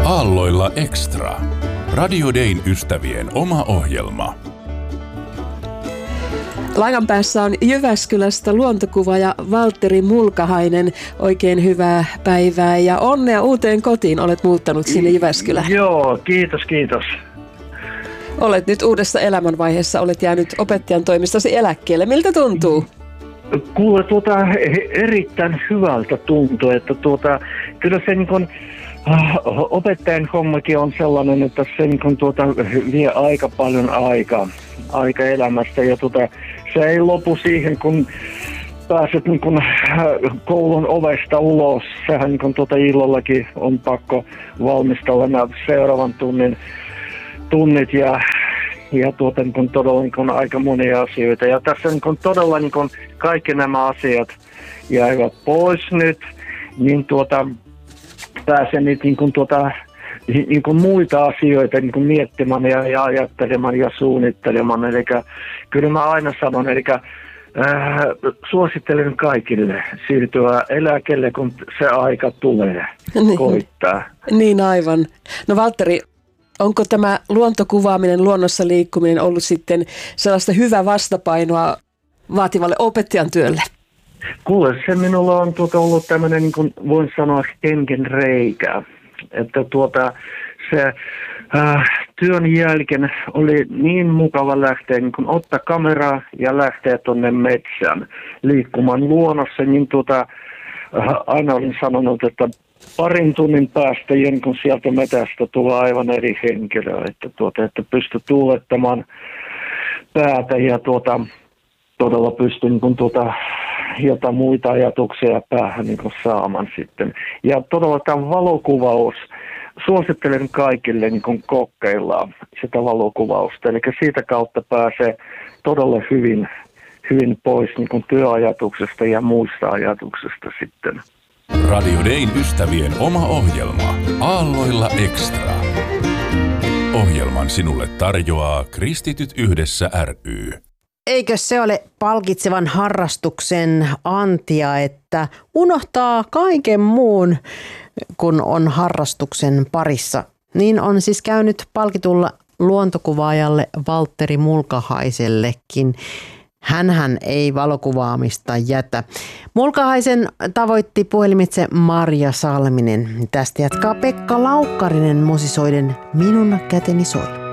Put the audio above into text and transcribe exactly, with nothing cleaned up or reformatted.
Aalloilla Extra. Radio Dayn ystävien oma ohjelma. Langan päässä on Jyväskylästä luontokuvaaja Valtteri Mulkahainen. Oikein hyvää päivää ja onnea uuteen kotiin. Olet muuttanut sinne Jyväskylään. Joo, kiitos, kiitos. Olet nyt uudessa elämänvaiheessa. Olet jäänyt opettajan toimistasi eläkkeelle. Miltä tuntuu? Kuule, tuota, erittäin hyvältä tuntuu, että tuota, kyllä se niin kuin, äh, opettajan hommakin on sellainen, että se niin kuin, tuota, vie aika paljon aikaa, aika elämästä ja tuota, se ei lopu siihen, kun pääset niin kuin, koulun ovesta ulos. Sehän niin kuin, tuota, illallakin on pakko valmistella nämä seuraavan tunnin tunnit ja Ja tuota, niin kun todella niin kun aika monia asioita. Ja tässä niin kun todella niin kun kaikki nämä asiat jäivät pois nyt, niin tuota, pääsen nyt niin kun tuota, niin kun muita asioita niin kun miettimään ja, ja ajattelemaan ja suunnittelemaan. Eli kyllä mä aina sanon, eli äh, suosittelen kaikille siirtyä eläkkeelle, kun se aika tulee koittaa. Niin aivan. No Valtteri, onko tämä luontokuvaaminen, luonnossa liikkuminen ollut sitten sellaista hyvää vastapainoa vaativalle opettajan työlle? Kuule, se minulla on tuota ollut tämmöinen, niin kuin voin sanoa, henken reikä. Että tuota, se äh, työn jälkeen oli niin mukava lähteä, niin kuin ottaa kameraa ja lähteä tuonne metsään liikkumaan luonnossa. Niin tuota, äh, aina olin sanonut, että parin tunnin päästä, kun sieltä metästä tulee aivan eri henkilö, että, tuota, että pystyy tuulettamaan päätä ja tuota, todella pystyy niin tuota, jotain muita ajatuksia päähän niin saamaan sitten. Ja todella tämä valokuvaus, suosittelen kaikille niin kokeillaan sitä valokuvausta, eli siitä kautta pääsee todella hyvin, hyvin pois niin työajatuksesta ja muista ajatuksesta sitten. Radio Dayn ystävien oma ohjelma Aalloilla Extra. Ohjelman sinulle tarjoaa Kristityt yhdessä ry. Eikö se ole palkitsevan harrastuksen antia, että unohtaa kaiken muun, kun on harrastuksen parissa? Niin on siis käynyt palkitulla luontokuvaajalle Valtteri Mulkahaisellekin. Hänhän ei valokuvaamista jätä. Mulkahaisen tavoitti puhelimitse Marja Salminen. Tästä jatkaa Pekka Laukkarinen musisoiden Minun käteni soi.